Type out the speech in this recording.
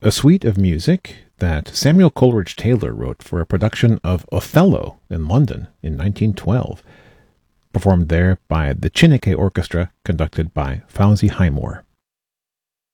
a suite of music that Samuel Coleridge Taylor wrote for a production of Othello in London in 1912, performed there by the Chineke Orchestra, conducted by Fawzi Highmore.